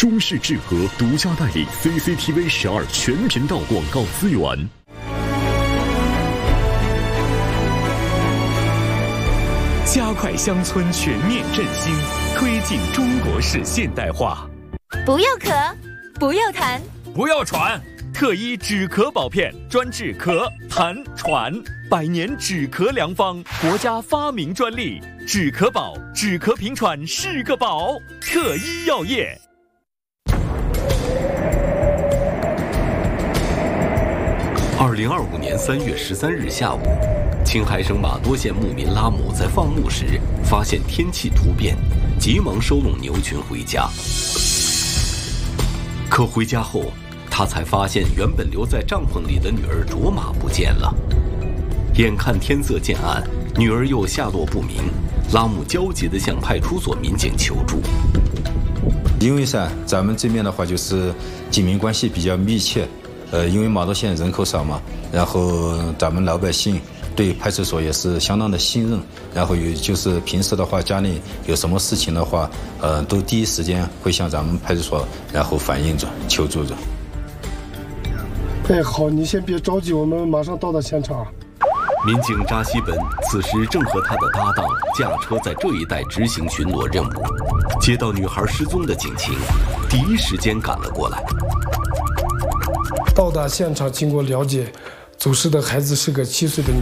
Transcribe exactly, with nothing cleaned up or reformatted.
中式智和独家代理 C C T V 十二全频道广告资源。 加快乡村全面振兴，推进中国式现代化。 不要咳，不要痰， 不要喘。特医止咳保片，专治咳、痰、喘，百年止咳良方，国家发明专利。止咳宝，止咳平喘是个宝。特医药业。 二零二五年三月十三日下午，青海省玛多县牧民拉姆在放牧时发现天气突变，急忙收拢牛群回家。可回家后，他才发现原本留在帐篷里的女儿卓玛不见了。眼看天色渐暗，女儿又下落不明，拉姆焦急地向派出所民警求助。 因为噻，咱们这边的话就是警民关系比较密切，呃，因为玛多县人口少嘛，然后咱们老百姓对派出所也是相当的信任，然后有就是平时的话，家里有什么事情的话，呃，都第一时间会向咱们派出所然后反映着求助着。 哎，好，你先别着急，我们马上到达现场。 民警扎西本此时正和他的搭档驾车在这一带执行巡逻任务，接到女孩失踪的警情，第一时间赶了过来。 到达现场，经过了解，走失的孩子是个七岁的女